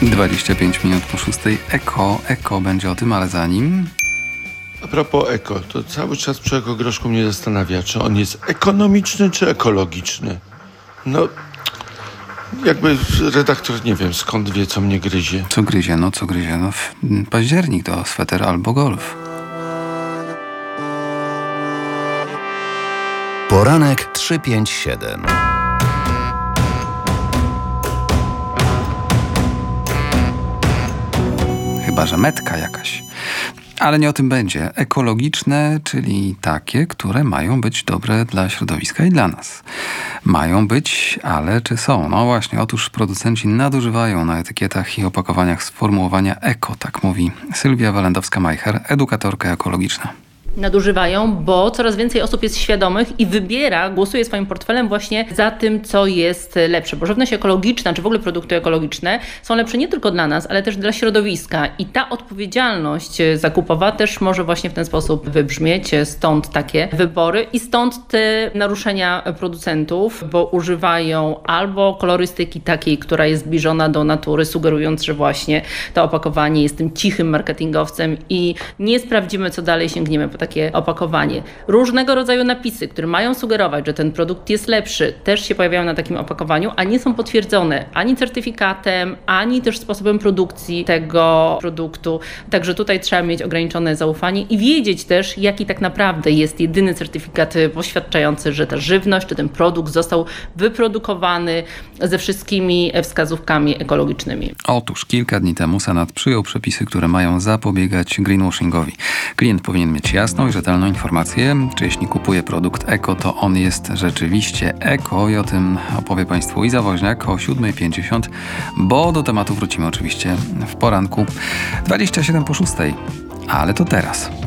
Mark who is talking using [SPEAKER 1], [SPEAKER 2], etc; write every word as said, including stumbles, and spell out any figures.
[SPEAKER 1] dwadzieścia pięć minut po szóstej. Eko, eko będzie o tym, ale zanim...
[SPEAKER 2] A propos eko, to cały czas przy ekogroszku mnie zastanawia, czy on jest ekonomiczny, czy ekologiczny. No, jakby redaktor nie wiem, skąd wie, co mnie gryzie.
[SPEAKER 1] Co gryzie? No co gryzie? No w październik to sweter albo golf.
[SPEAKER 3] Poranek trzy pięć siedem.
[SPEAKER 1] Chyba że metka jakaś. Ale nie o tym będzie. Ekologiczne, czyli takie, które mają być dobre dla środowiska i dla nas. Mają być, ale czy są? No właśnie, otóż producenci nadużywają na etykietach i opakowaniach sformułowania eko, tak mówi Sylwia Walendowska-Majcher, edukatorka ekologiczna.
[SPEAKER 4] Nadużywają, bo coraz więcej osób jest świadomych i wybiera, głosuje swoim portfelem właśnie za tym, co jest lepsze. Bo żywność ekologiczna, czy w ogóle produkty ekologiczne są lepsze nie tylko dla nas, ale też dla środowiska. I ta odpowiedzialność zakupowa też może właśnie w ten sposób wybrzmieć. Stąd takie wybory i stąd te naruszenia producentów, bo używają albo kolorystyki takiej, która jest zbliżona do natury, sugerując, że właśnie to opakowanie jest tym cichym marketingowcem i nie sprawdzimy, co dalej, sięgniemy po takie opakowanie. Różnego rodzaju napisy, które mają sugerować, że ten produkt jest lepszy, też się pojawiają na takim opakowaniu, a nie są potwierdzone ani certyfikatem, ani też sposobem produkcji tego produktu. Także tutaj trzeba mieć ograniczone zaufanie i wiedzieć też, jaki tak naprawdę jest jedyny certyfikat poświadczający, że ta żywność czy ten produkt został wyprodukowany ze wszystkimi wskazówkami ekologicznymi.
[SPEAKER 1] Otóż kilka dni temu Senat przyjął przepisy, które mają zapobiegać greenwashingowi. Klient powinien mieć jasną i rzetelną informację, czy jeśli kupuje produkt eko, to on jest rzeczywiście eko i o tym opowie Państwu Iza Woźniak o siódma pięćdziesiąt, bo do tematu wrócimy oczywiście w poranku dwadzieścia siedem po szóstej, ale to teraz.